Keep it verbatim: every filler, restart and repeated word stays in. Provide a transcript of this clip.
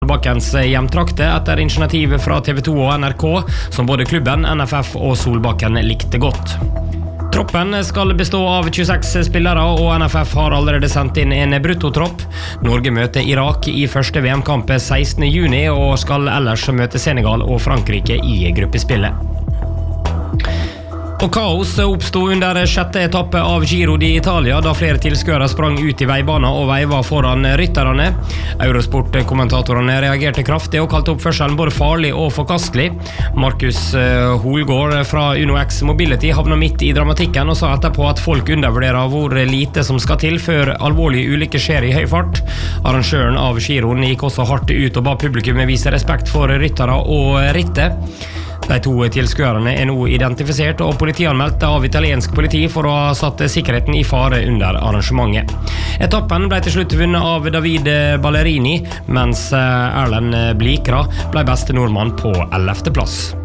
Solbakkens hjemtrakte etter initiativet fra T V to og N R K, som både klubben, N F F og Solbakken likte godt. Troppen skal bestå av tjueseks spillere, og N F F har allerede sendt inn en bruttotropp. Norge møter Irak i første V M-kamp sekstende juni, og skal ellers møte Senegal og Frankrike i gruppespillet. Og kaos oppstod under sjette etappe av Giro d'Italia, da flere tilskuere sprang ut i veibanen og veiva foran rytterne. Eurosport-kommentatorene reagerte kraftig og kalte oppførselen både farlig og forkastelig. Markus Holgaard fra Uno X Mobility havna midt i dramatikken og sa etterpå at folk undervurderer hvor lite som skal til før alvorlige ulykker skjer i høy fart. Arrangøren av Giroen gikk også hardt ut og ba publikum vise respekt for ryttere og rittet. De to tilskuerne er nå identifisert og politianmeldt av italiensk politi for å ha satt sikkerheten i fare under arrangementet. Etappen ble til slutt vunnet av David Ballerini, mens Erlend Blikra ble beste nordmann på ellevte plass.